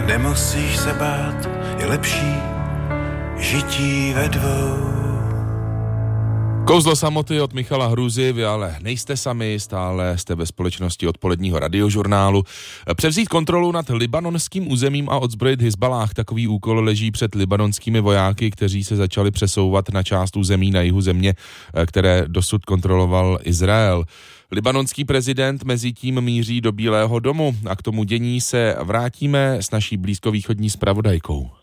Nemusíš se bát, je lepší žití ve dvou. Kouzlo samoty od Michala Hruzy, vy ale nejste sami, stále jste ve společnosti odpoledního radiožurnálu. Převzít kontrolu nad libanonským územím a odzbrojit Hizballáh, takový úkol leží před libanonskými vojáky, kteří se začali přesouvat na část území na jihu země, které dosud kontroloval Izrael. Libanonský prezident mezitím míří do Bílého domu a k tomu dění se vrátíme s naší blízkovýchodní zpravodajkou.